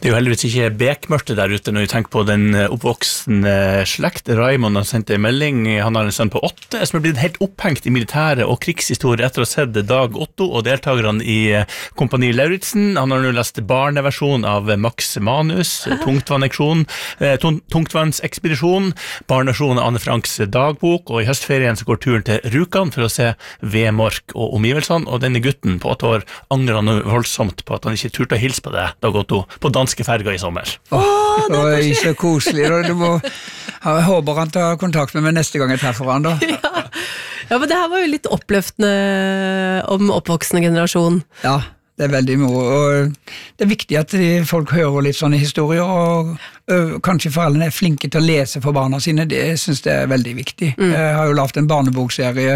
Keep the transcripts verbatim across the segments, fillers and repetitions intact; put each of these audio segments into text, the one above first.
Det er jo heldigvis ikke bekmørte der ute når vi tenker på den oppvoksende slekt. Raimond har sendt en melding, han har en sønn på åtte, som er blitt helt opphengt i militære og krigshistorie etter å ha sett Dag Otto og deltakerne i Kompani Lauritzen. Han har nå lest barneversjon av Max Manus, Tungtvannekspedisjon, Tungtvannsekspedisjon, barneversjon av Anne Franks dagbok, og i høstferien så går turen til Rjukan for å se Vemork og omgivelsene, og denne gutten på åtte år angrer nå voldsomt på at han ikke turte å hilse på det, Dag Otto, på dansk ferga i sommer. Åh, det er så koselig. Du må, jeg håper han tar kontakt med meg neste gang jeg treffer han da. Ja. Ja, men det her var jo litt oppløftende om oppvoksende generasjon. Ja, det er veldig moro. Og det er viktig at folk hører litt sånne historier, og ø, kanskje foreldrene er flinke til å lese for barna sine. Det synes jeg er veldig viktig. Mm. Jeg har jo lavet en barnebokserie,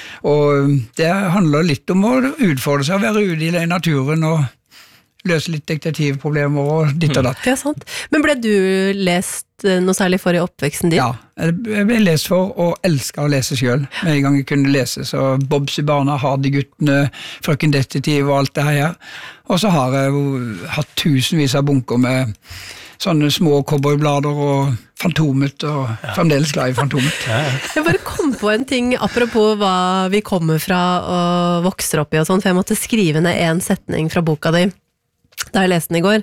og det handler litt om å utfordre seg, å være ute i naturen og løse litt detektivproblemer og ditt og datt. Det er sant. Men ble du lest noe særlig for i oppveksten din? Ja, jeg ble lest for og elsket å lese selv. Med en gang jeg kunne lese, så Bobs i barna, Hardy-guttene, Frøken Detektiv og alt det her. Og så har jeg jo hatt tusenvis av bunker med sånne små cowboyblader og Fantomet, og ja. Fremdeles glad i Fantomet. Ja, ja. Jeg bare kom på en ting, apropos hva vi kommer fra og vokser opp i og sånt, for jeg måtte skrive ned en setning fra boka di da jeg leste den i går.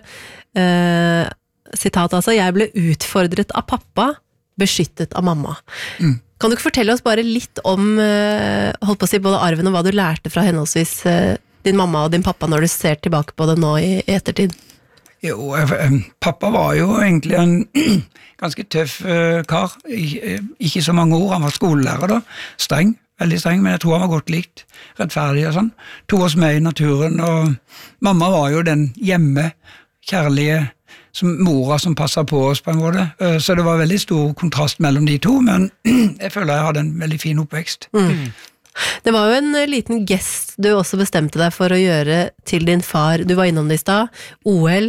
Eh, sitat altså, jeg ble utfordret av pappa, beskyttet av mamma. Mm. Kan du ikke fortelle oss bare litt om, eh, holdt på å si, både arven og hva du lærte fra henholdsvis eh, din mamma og din pappa når du ser tilbake på det nå i, i ettertid? Jo, pappa var jo egentlig en ganske tøff uh, kar. Ik- ikke så mange ord, han var skolelærer da, streng. Veldig streng, men jeg tror han var godt likt, rettferdig og sånn. To oss med i naturen, og mamma var jo den hjemme, kjærlige, som mora som passet på oss på en måte. Så det var veldig stor kontrast mellom de to, men jeg føler jeg hadde en veldig fin oppvekst. Mm. Det var jo en liten gest du også bestemte deg for å gjøre til din far. Du var innom det i stad, O L,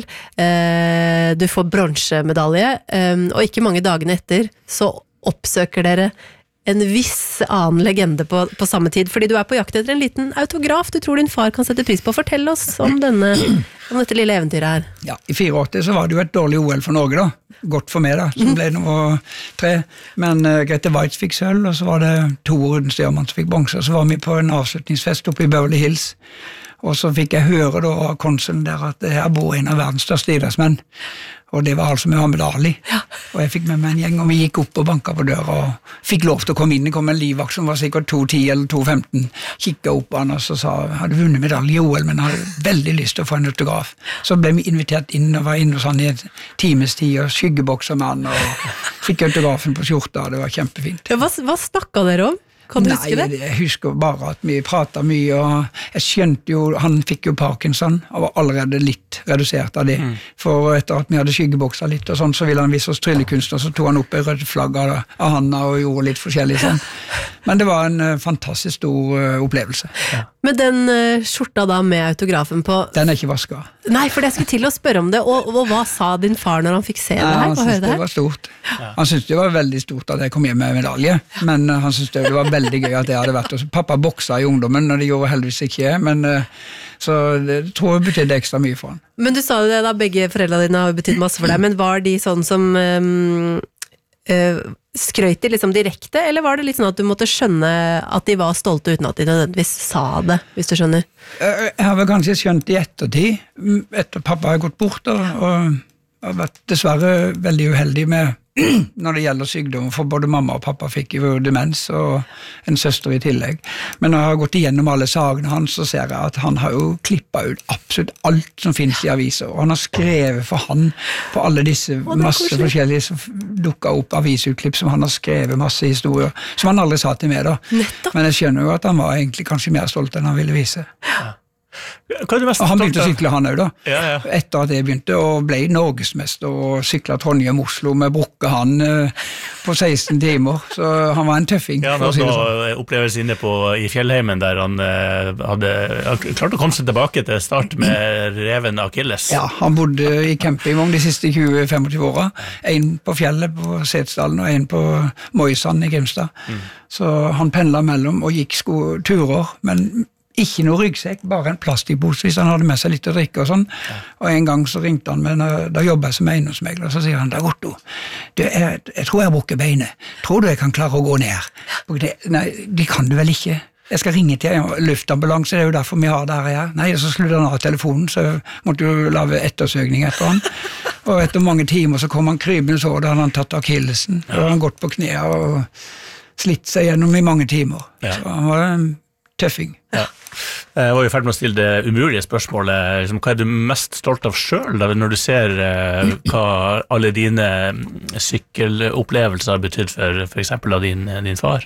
eh, du får bronsemedalje, eh, og ikke mange dagene etter så oppsøker dere en viss annen legende på, på samme tid, fordi du er på jakt etter en liten autograf du tror din far kan sette pris på. Fortell oss om, denne, om dette lille eventyret her. Ja, i åttifire så var det jo et dårlig O L for Norge da, godt for meg da, som ble nummer tre, men uh, Grete Waitz fikk sølv, og så var det Tore Udenstjørmann som fikk bronse, og så var vi på en avslutningsfest oppe i Beverly Hills, og så fikk jeg høre da av konsulen der at her bor en av verdens største idrettsmenn, og det var altså Muhammad Ali. Ja. Og jeg fikk med meg en gjeng, og vi gikk opp og banket på døra, og fikk lov til å komme inn. Det kom en livvakt som var sikkert to ti eller to femten, kikket opp på han, og så sa, hadde vunnet medalje i O L, men hadde veldig lyst til å få en autograf. Så ble vi invitert inn, og var inne hos han i en times tid, og skyggebokser med han, og fikk autografen på skjorta, og det var kjempefint. Ja, hva, hva snakket dere om? Kan du Nei, huske det? Jeg husker bare at vi pratet mye, og jeg skjønte jo, han fikk jo Parkinson, og var allerede litt redusert av det. Mm. For etter at vi hadde skyggebokset litt og sånn, så ville han vise oss tryllekunst, og så tog han opp en rød flagg av, av handa og gjorde litt forskjellig sånn. Men det var en uh, fantastisk stor uh, opplevelse. Ja. Men den uh, skjorta da med autografen på... Den er ikke vasket. Nei, for jeg skulle til å spørre om det, og, og hva sa din far når han fikk se det her? Nei, han syntes det, det var stort. Ja. Han syntes det var veldig stort at jeg kom hjem med medalje, men uh, han syntes det var veldig gøy at jeg hadde vært hos. Pappa boksa i ungdommen, og det gjorde heldigvis ikke jeg, men uh, så det tror jeg betydde ekstra mye for han. Men du sa det da, begge foreldrene dine har betydd masse for deg, men var de sånn som um, uh, skrøt de liksom direkte, eller var det litt sånn at du måtte skjønne at de var stolte uten at de nødvendigvis sa det, hvis du skjønner? Uh, jeg har vel kanskje skjønt i ettertid, etter pappa har gått bort, og, og har vært dessverre veldig uheldig med når det gjelder sykdom, for både mamma og pappa fikk jo demens og en søster i tillegg. Men når jeg har gått igjennom alle sagene hans, så ser jeg at han har jo klippet ut absolutt alt som finnes i aviser, og han har skrevet for han på alle disse masse forskjellige som dukket opp avisutklipp som han har skrevet masse historier, som han aldri sa til meg da. Nettopp. Men jeg skjønner jo at han var egentlig kanskje mer stolt enn han ville vise. Ja. Hva er det mest og han begynte å sykle han også da, ja, ja. Etter at jeg begynte, og ble norgesmester og syklet Trondheim-Oslo med brukke han uh, på seksten timer, så han var en tøffing. Ja, han hadde si sånn. Opplevelse inne på, i Fjellheimen der han uh, hadde klart å komme seg tilbake til start med reven Achilles. Ja, han bodde i campingvogn de siste tjue til tjuefem åra, en på fjellet på Setesdalen og en på Moisand i Grimstad. Mm. Så han pendlet mellom og gikk sko turer, men ikke noe ryggsekk, bare en plastikkpose hvis han hadde med seg litt å drikke og sånn. Ja. Og en gang så ringte han meg, da jobbet jeg som eiendomsmegler, så sier han, Dag Otto, du, jeg, jeg tror jeg bruker beinet. Tror du jeg kan klare å gå ned? Det, nei, det kan du vel ikke. Jeg skal ringe til luftambulanse, det er jo derfor vi har det her. Nei, så sluttet han av telefonen, så måtte du lave ettersøkning etter han. Og etter mange timer så kom han krybende så, da hadde han tatt akillesen. Da hadde han gått på kne og slitt seg gjennom i mange timer. Ja. Så han var en tøffing. Ja. Jeg var jo ferdig med å stille det umulige spørsmålet. Liksom, hva er du mest stolt av selv da, når du ser eh, hva alle dine sykkelopplevelser har betydd for, for eksempel av din, din far?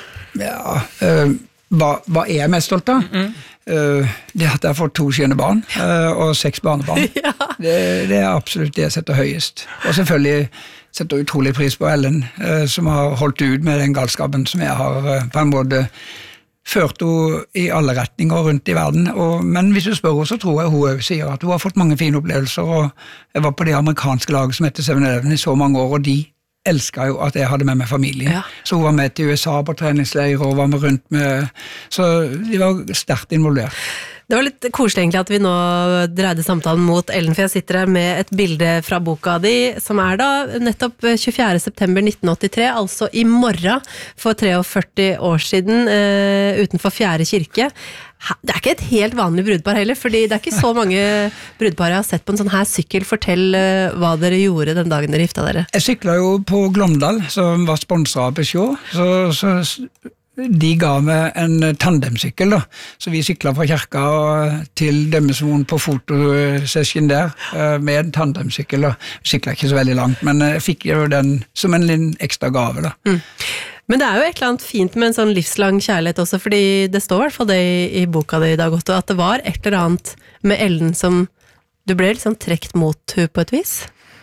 Ja, øh, hva, hva er jeg mest stolt av? Mm-hmm. Uh, det at jeg har fått to skjønne barn uh, og seks barnebarn. Ja. det, det er absolutt det jeg setter høyest. Og selvfølgelig setter utrolig pris på Ellen, uh, som har holdt ut med den galskapen som jeg har uh, på en måte ført henne i alle retninger rundt i verden. Og, men hvis du spør henne, så tror jeg hun sier at hun har fått mange fine opplevelser, og jeg var på det amerikanske laget som heter seven eleven i så mange år, og de elsket jo at jeg hadde med meg familien. Ja. Så hun var med til U S A på treningsleir og var med rundt med, så de var sterkt involvert. Det var litt koselig egentlig at vi nå dreide samtalen mot Ellen, for jeg sitter her med et bilde fra boka di, som er da nettopp tjuefjerde september nitten åttitre, altså i morgen for førti-tre år siden, uh, utenfor Fjerde kirke. Det er ikke et helt vanlig brudpar heller, fordi det er ikke så mange brudpar jeg har sett på en sånn her sykkel. Fortell uh, hva dere gjorde den dagen dere gifta dere. Jeg syklet jo på Glåmdal, som var sponset av Peugeot, så... så de ga meg en tandemsykkel da, så vi syklet fra kirka til Dømmesmoen på fotosession der, med en tandemsykkel da. Vi syklet ikke så veldig langt, men jeg fikk jo den som en liten ekstra gave da. Mm. Men det er jo et eller annet fint med en sånn livslang kjærlighet også, fordi det står i hvert fall det i, i boka di, Dag Otto, at det var et eller annet med Ellen som du ble liksom trekt mot hun på et vis.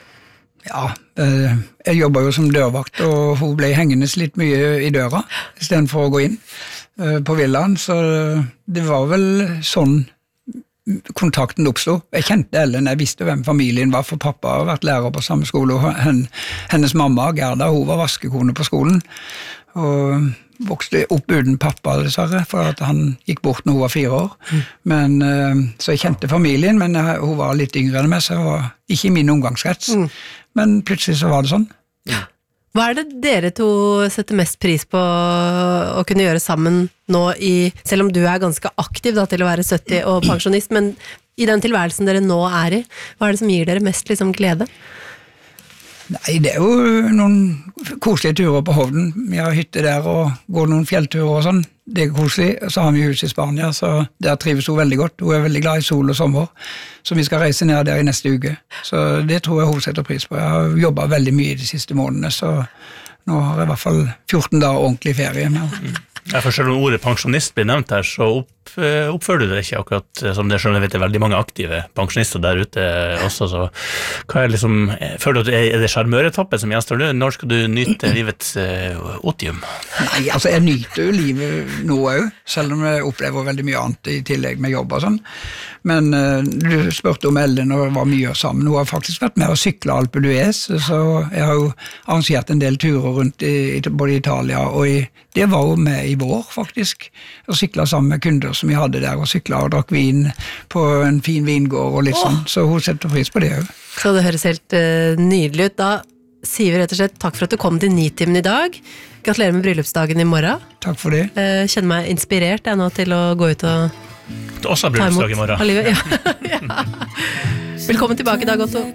Ja, jeg jobbet jo som dørvakt, og hun ble hengende litt mye i døra, i stedet for å gå inn på villaen, så det var vel sånn kontakten oppstod. Jeg kjente Ellen, jeg visste hvem familien var, for pappa har vært lærer på samme skole, og hennes mamma, Gerda, hun var vaskekone på skolen, og vokste opp uten pappa, dessverre, for at han gikk bort når hun var fire år. Mm. Men, så jeg kjente familien, men hun var litt yngre enn meg, så hun var ikke i min omgangskrets. Mm. Men plutselig så var det sånn. Ja. Hva er det dere to setter mest pris på å kunne gjøre sammen nå, i, selv om du er ganske aktiv da, til å være sytti og pensjonist, men i den tilværelsen dere nå er i, hva er det som gir dere mest liksom, glede? Nei, det er jo noen koselige turer på Hovden. Vi har hytte der og går noen fjellturer og sånn. Det er koselig. Så har vi hus i Spania, så der trives hun veldig godt. Hun er veldig glad i sol og sommer, så vi skal reise ned der i neste uke. Så det tror jeg hun setter pris på. Jeg har jobbet veldig mye de siste månedene, så nå har jeg i hvert fall fjorten dager ordentlig ferie med. Ja, for selv om ordet pensjonist blir nevnt her, så opp, oppfører du det ikke akkurat som det, selv om jeg vet det er veldig mange aktive pensjonister der ute også, så hva er liksom, føler du at er det sjarmøretappet som gjenstår nå? Når skal du nyte livets uh, otium? Nei, altså jeg nyter jo livet nå også, selv om jeg opplever veldig mye annet i tillegg med jobb og sånn, men uh, du spurte om Ellen og hva vi gjør sammen. Hun har faktisk vært med å sykle Alpe d'Huez, så jeg har jo arrangert en del turer rundt i, i både Italia og i, det var jo med i vår faktisk, og sykla sammen med kunder som vi hadde der, og sykla og drakk vin på en fin vingård og litt sånn, så hun setter pris på det jo. Så det høres helt uh, nydelig ut. Da sier vi rett og slett takk for at du kom til Nitimen i dag. Gratulerer med bryllupsdagen i morgen. Takk for det. Uh, kjenner meg inspirert jeg nå til å gå ut og det er også bryllupsdag i morgen. Ja. Ja. Velkommen tilbake, Dag Otto.